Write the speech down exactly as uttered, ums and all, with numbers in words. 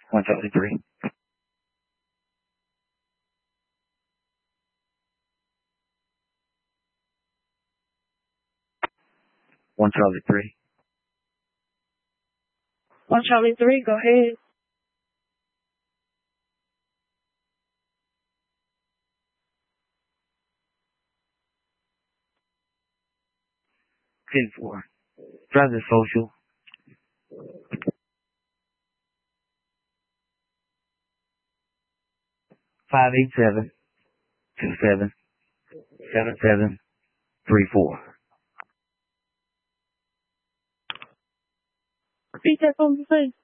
One Charlie three. One Charlie three. One Charlie three, go ahead. ten four. Drive the social. Five eight seven two seven seven seven three four. Repeat that for me, please.